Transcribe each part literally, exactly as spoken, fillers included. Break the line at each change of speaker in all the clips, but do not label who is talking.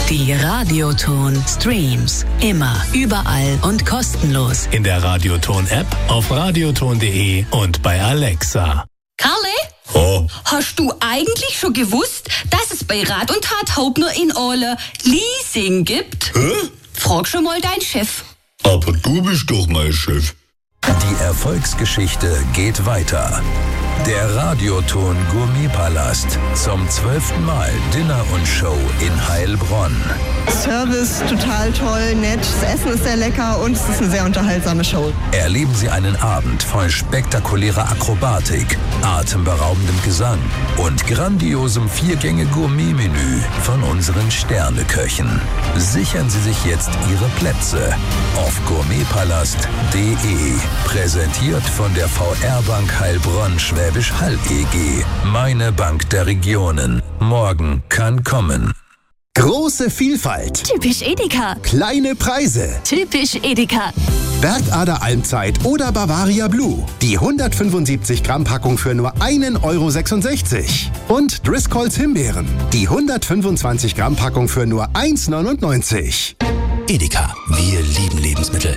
Die Radioton Streams. Immer, überall und kostenlos.
In der Radioton-App, auf radioton punkt de und bei Alexa.
Karle?
Oh.
Hast du eigentlich schon gewusst, dass es bei Rat und Tat Hauptner in Ole Leasing gibt?
Hä?
Frag schon mal deinen Chef.
Aber du bist doch mein Chef.
Die Erfolgsgeschichte geht weiter. Der Radioton Gourmetpalast. Zum zwölften Mal Dinner und Show in Heilbronn.
Service total toll, nett, das Essen ist sehr lecker und es ist eine sehr unterhaltsame Show.
Erleben Sie einen Abend voll spektakulärer Akrobatik, atemberaubendem Gesang und grandiosem Vier-Gänge-Gourmet-Menü von unseren Sterneköchen. Sichern Sie sich jetzt Ihre Plätze auf gourmetpalast punkt de. Präsentiert von der V R-Bank Heilbronn Schwäbisch Hall E G. Meine Bank der Regionen. Morgen kann kommen.
Große Vielfalt.
Typisch Edeka.
Kleine Preise.
Typisch Edeka.
Bergader Almzeit oder Bavaria Blue. Die hundertfünfundsiebzig Gramm Packung für nur ein Euro sechsundsechzig. Und Driscolls Himbeeren. Die hundertfünfundzwanzig Gramm Packung für nur eins neunundneunzig.
Edeka, wir lieben Lebensmittel.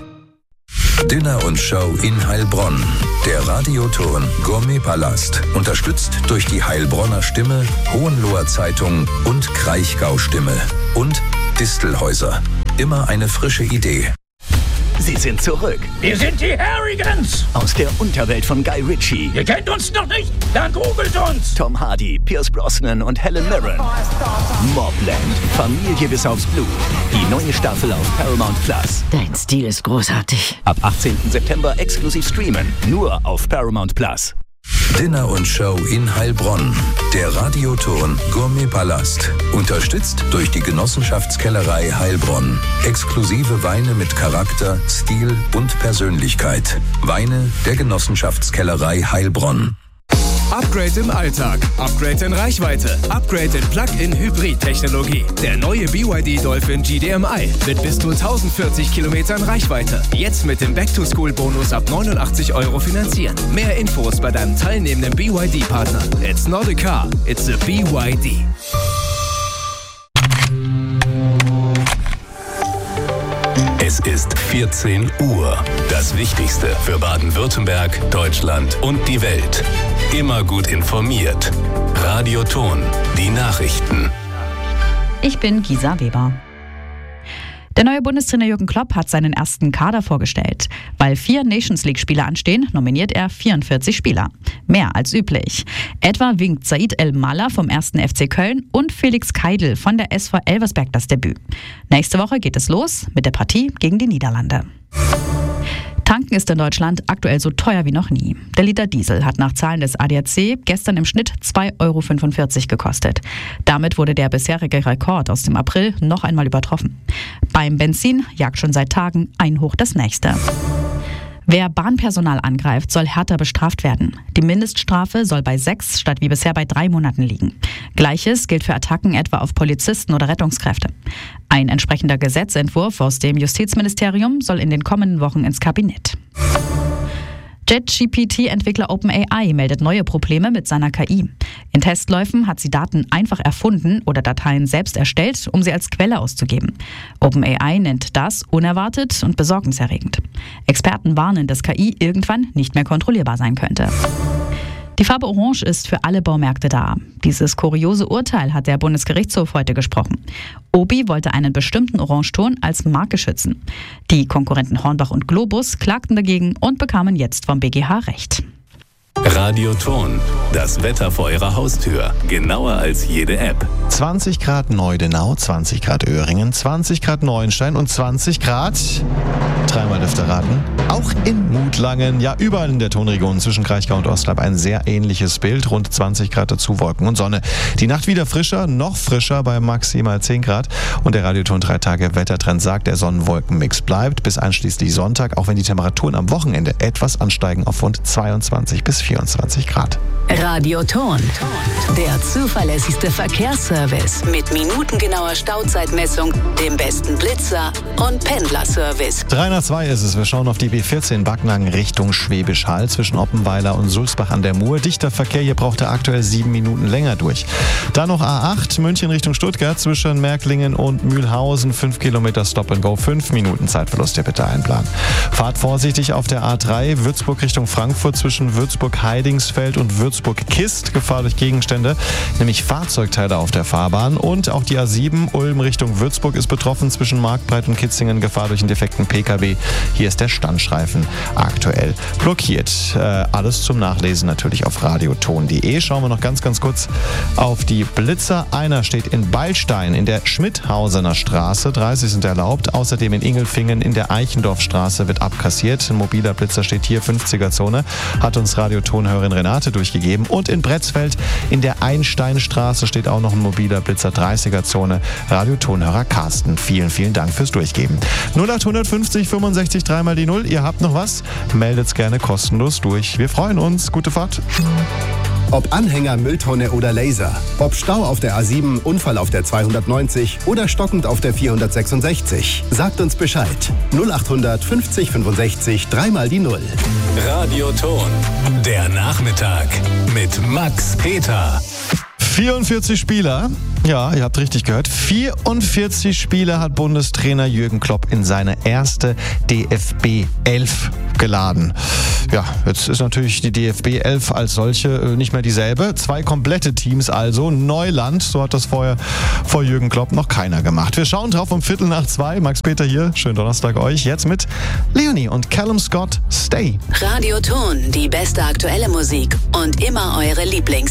Dinner und Show in Heilbronn. Der Radioton Gourmetpalast. Unterstützt durch die Heilbronner Stimme, Hohenloher Zeitung und Kraichgau Stimme. Und Distelhäuser. Immer eine frische Idee.
Sie sind zurück.
Wir sind die Harrigans.
Aus der Unterwelt von Guy Ritchie.
Ihr kennt uns noch nicht? Dann googelt uns.
Tom Hardy, Pierce Brosnan und Helen Mirren. Mobland. Familie bis aufs Blut. Die neue Staffel auf Paramount Plus.
Dein Stil ist großartig.
Ab achtzehnten September exklusiv streamen. Nur auf Paramount Plus.
Dinner und Show in Heilbronn. Der Radioton Gourmetpalast. Unterstützt durch die Genossenschaftskellerei Heilbronn. Exklusive Weine mit Charakter, Stil und Persönlichkeit. Weine der Genossenschaftskellerei Heilbronn.
Upgrade im Alltag, Upgrade in Reichweite, Upgrade in Plug-in-Hybrid-Technologie. Der neue B Y D Dolphin G D M I mit bis zu tausendvierzig Kilometern Reichweite. Jetzt mit dem Back-to-School-Bonus ab neunundachtzig Euro finanzieren. Mehr Infos bei deinem teilnehmenden B Y D-Partner. It's not a car, it's a B Y D.
Es ist vierzehn Uhr. Das Wichtigste für Baden-Württemberg, Deutschland und die Welt. Immer gut informiert. Radioton, die Nachrichten.
Ich bin Gisa Weber. Der neue Bundestrainer Jürgen Klopp hat seinen ersten Kader vorgestellt. Weil vier Nations-League-Spiele anstehen, nominiert er vierundvierzig Spieler. Mehr als üblich. Etwa winkt Said El-Malla vom ersten F C Köln und Felix Keidl von der S V Elversberg das Debüt. Nächste Woche geht es los mit der Partie gegen die Niederlande. Tanken ist in Deutschland aktuell so teuer wie noch nie. Der Liter Diesel hat nach Zahlen des A D A C gestern im Schnitt zwei Euro fünfundvierzig gekostet. Damit wurde der bisherige Rekord aus dem April noch einmal übertroffen. Beim Benzin jagt schon seit Tagen ein Hoch das nächste. Wer Bahnpersonal angreift, soll härter bestraft werden. Die Mindeststrafe soll bei sechs statt wie bisher bei drei Monaten liegen. Gleiches gilt für Attacken etwa auf Polizisten oder Rettungskräfte. Ein entsprechender Gesetzentwurf aus dem Justizministerium soll in den kommenden Wochen ins Kabinett. ChatGPT-Entwickler OpenAI meldet neue Probleme mit seiner K I. In Testläufen hat sie Daten einfach erfunden oder Dateien selbst erstellt, um sie als Quelle auszugeben. OpenAI nennt das unerwartet und besorgniserregend. Experten warnen, dass K I irgendwann nicht mehr kontrollierbar sein könnte. Die Farbe Orange ist für alle Baumärkte da. Dieses kuriose Urteil hat der Bundesgerichtshof heute gesprochen. Obi wollte einen bestimmten Orangeton als Marke schützen. Die Konkurrenten Hornbach und Globus klagten dagegen und bekamen jetzt vom B G H Recht.
Radioton, das Wetter vor Ihrer Haustür. Genauer als jede App.
zwanzig Grad Neudenau, zwanzig Grad Öhringen, zwanzig Grad Neuenstein und zwanzig Grad, dreimal dürft ihr raten, auch in Mutlangen. Ja, überall in der Tonregion zwischen Kraichgau und Ostrab ein sehr ähnliches Bild. Rund zwanzig Grad dazu, Wolken und Sonne. Die Nacht wieder frischer, noch frischer bei maximal zehn Grad. Und der Radioton drei Tage Wettertrend sagt, der Sonnenwolkenmix bleibt bis einschließlich Sonntag, auch wenn die Temperaturen am Wochenende etwas ansteigen auf rund zweiundzwanzig bis vierundzwanzig. vierundzwanzig Grad.
Radioton, der zuverlässigste Verkehrsservice mit minutengenauer Stauzeitmessung, dem besten Blitzer und Pendlerservice.
drei nach zwei ist es. Wir schauen auf die B vierzehn Backnang Richtung Schwäbisch Hall zwischen Oppenweiler und Sulzbach an der Mur. Dichter Verkehr, hier braucht er aktuell sieben Minuten länger durch. Dann noch A acht, München Richtung Stuttgart zwischen Märklingen und Mühlhausen. fünf Kilometer Stop and Go, fünf Minuten Zeitverlust hier bitte einplanen. Fahrt vorsichtig auf der A drei, Würzburg Richtung Frankfurt zwischen Würzburg-Heidingsfeld und Würzburg-Kist. Gefahr durch Gegenstände, nämlich Fahrzeugteile auf der Fahrbahn. Und auch die A sieben, Ulm Richtung Würzburg ist betroffen zwischen Marktbreit und Kitzingen. Gefahr durch einen defekten P K W. Hier ist der Standstreifen aktuell blockiert. Äh, alles zum Nachlesen natürlich auf radioton punkt de. Schauen wir noch ganz, ganz kurz auf die Blitzer. Einer steht in Beilstein in der Schmidhausener Straße. dreißig sind erlaubt. Außerdem in Ingelfingen in der Eichendorfstraße wird abkassiert. Ein mobiler Blitzer steht hier, fünfziger Zone. Hat uns Radiotonhörerin Renate durchgegeben. Und in Bretzfeld in der Einsteinstraße steht auch noch ein mobiler Blitzer, dreißiger Zone. Radiotonhörer Carsten. Vielen, vielen Dank fürs Durchgeben. null acht fünfzig fünfundsechzig dreimal die Null. Ihr habt noch was? Meldet's gerne kostenlos durch. Wir freuen uns. Gute Fahrt.
Ob Anhänger, Mülltonne oder Laser, ob Stau auf der A sieben, Unfall auf der zweihundertneunzig oder stockend auf der vierhundertsechsundsechzig. Sagt uns Bescheid. null acht fünfzig fünfundsechzig dreimal die Null.
Radioton, der Nachmittag mit Max Peter.
vierundvierzig Spieler, ja, ihr habt richtig gehört, vierundvierzig Spieler hat Bundestrainer Jürgen Klopp in seine erste D F B elf geladen. Ja, jetzt ist natürlich die D F B elf als solche nicht mehr dieselbe. Zwei komplette Teams also, Neuland, so hat das vorher vor Jürgen Klopp noch keiner gemacht. Wir schauen drauf um Viertel nach zwei. Max Peter hier, schönen Donnerstag euch. Jetzt mit Leonie und Callum Scott, Stay.
Radioton, die beste aktuelle Musik und immer eure Lieblings